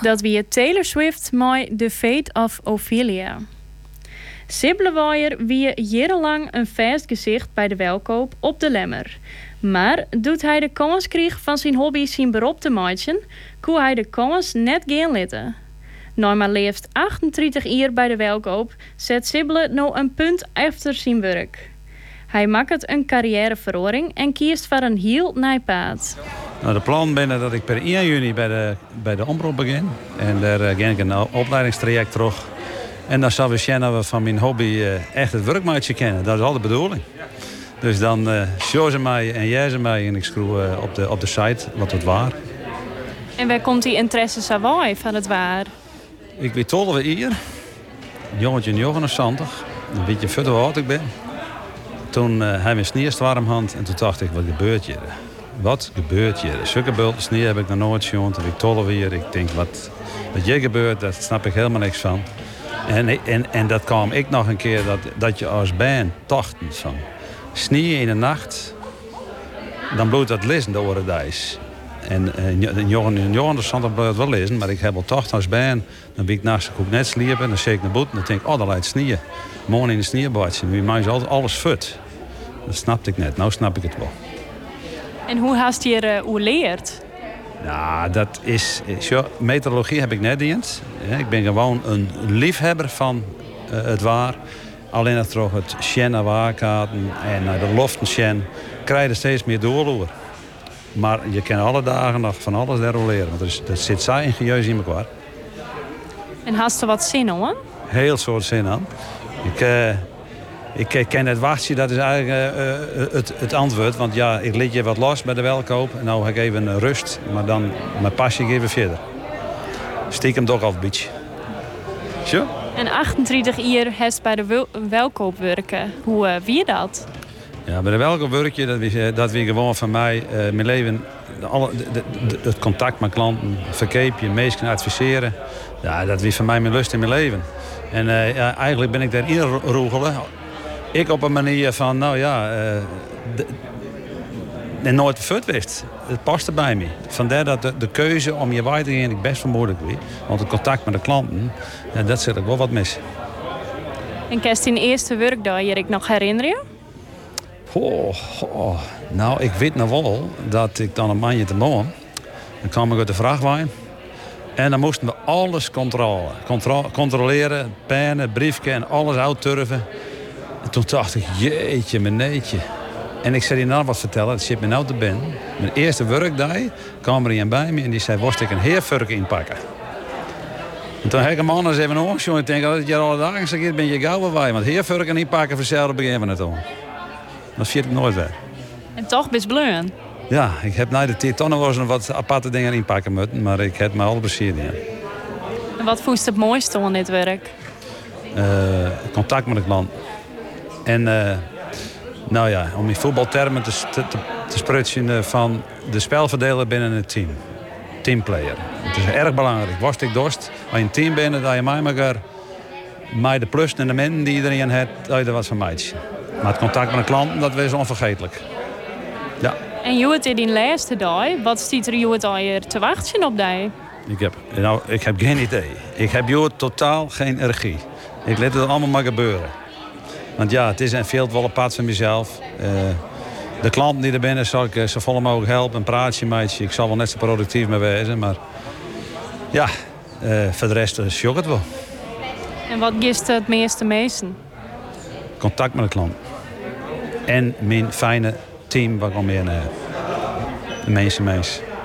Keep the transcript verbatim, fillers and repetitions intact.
Dat wie Taylor Swift met The Fate of Ophelia. Sibbelweijer wie jarenlang een vast gezicht bij de welkoop op de Lemmer. Maar doet hij de kans kreeg van zijn hobby zijn beroep te maken, kon hij de kans net gaan litten. Na maar liefst achtendertig jaar bij de welkoop zet Sibbele nou een punt achter zijn werk. Hij maakt een carrièreverhoring en kiest voor een heel nieuw paad. Nou, de plan binnen dat ik per één juni bij de, bij de omroep begin. En daar uh, ga ik een opleidingstraject terug. En dan zal we zien dat we van mijn hobby uh, echt het werkmaatje kennen. Dat is al de bedoeling. Dus dan uh, show ze mij en jij ze mij en ik schroef uh, op, de, op de site wat het waar. En waar komt die interesse Savoy van het waar? Ik weet twaalf hier. Een jongetje negenenzantig. Een beetje verder hoe oud ik ben. Toen uh, hij mijn sneeuwst warm had en toen dacht ik, wat gebeurt hier? Wat gebeurt hier? Zulke bulten sneeuw heb ik nog nooit gezien. Toen ik twaalf hier. Ik denk, wat, wat hier gebeurt, daar snap ik helemaal niks van. En, en, en dat kwam ik nog een keer, dat, dat je als band dacht van sneeuw in de nacht, dan bloedt dat lezen door de dijs. En een jongen in jongen dat bloedt wel lezen, maar ik heb al toch als band, dan ben ik naast ook net sliepen, dan zie ik naar boeten en dan denk ik, oh, dat lijkt sneeuw. Morgen in de sneeuwbadje. Bij mij is altijd alles fut. Dat snapte ik net, nou snap ik het wel. En hoe hast je er uh, leert? Nou, dat is... Zo, meteorologie heb ik net dienst. Ik ben gewoon een liefhebber van uh, het waar. Alleen dat toch het sjen naar waarkaarten en naar de loften sjen krijg je steeds meer doorloer. Maar je kan alle dagen nog van alles daarover leren. Want er, dat zit zo ingenieus in elkaar. En hast er wat zin aan? Heel soort zin aan. Ik... Uh, Ik ken het wachtje, dat is eigenlijk uh, het, het antwoord. Want ja, ik liet je wat los bij de welkoop. En nou heb ik even rust, maar dan mijn passie even verder. Stiekem toch al een beetje. Zo? En achtendertig jaar heeft bij de wel- welkoop werken. Hoe uh, wie dat? Ja, bij de welkoop werkje, dat wie, dat wie gewoon van mij, uh, mijn leven, alle, de, de, de, het contact met klanten, verkeepje, mensen adviseren. Ja, dat wie van mij mijn lust in mijn leven. En uh, ja, eigenlijk ben ik daar inroegelen. Ik op een manier van, nou ja, uh, de, en nooit fut wist. Het paste bij me. Vandaar dat de, de keuze om je wij te gaan ik best vermoedelijk wie. Want het contact met de klanten, ja, dat zit ik wel wat mis. En kerst in de eerste werkdag hier ik nog herinneren? Oh, oh. Nou, ik weet nog wel dat ik dan een maandje te morgen. Dan kwam ik uit de vrachtwagen. En dan moesten we alles controleren. Contro- controleren, pennen, briefje en alles uitturven. En toen dacht ik, jeetje, meneetje. En ik zei die nou wat vertellen, dat zit me nou te binnen. Mijn eerste werkdag kwam er iemand bij me en die zei, worst ik een heervurk inpakken. En toen heb ik hem anders even omgezien. Ik denk, als je alle dagen zeg, ben je gauw bij. Want heervurken inpakken voor hetzelfde beginnen we het om. Dat viert ik nooit weer. En toch best bleun. Ja, ik heb na de tijd toch nog wel eens wat aparte dingen inpakken moeten. Maar ik heb me al plezier in. En wat vond je het mooiste aan dit werk? Uh, contact met de klant. En uh, nou ja, om in voetbaltermen te, te, te sprutsen van de spelverdeler binnen het team. Teamplayer. Het is erg belangrijk. Worst ik dorst, als je een team bent, dat je mij maar mij de plus en de min die iedereen heeft, dat je er wat van meid. Maar het contact met de klant, dat is onvergetelijk. Ja. En je het in die laatste dag, wat stiet er je het al hier te wachten op die? Ik heb, nou, ik heb geen idee. Ik heb hier totaal geen regie. Ik laat het allemaal maar gebeuren. Want ja, het is een veel wel een pad van mezelf. Uh, de klanten die er binnen zal ik uh, zo vol mogelijk helpen. Een praatje, meidje. Ik zal wel net zo productief mee wezen. Maar ja, uh, voor de rest is uh, het wel. En wat gist het meeste meesten? Contact met de klant. En mijn fijne team waar ik al meer naar heb. De meeste mensen.